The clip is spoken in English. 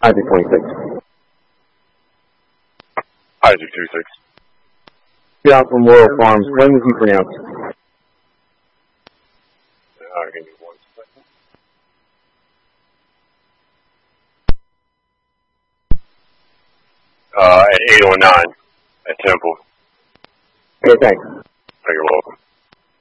Isaac 26. Isaac 26. Out from Laurel Farms. When was he pronounced? Give me 1 second. At 809 at Temple. Okay, thanks. You're welcome.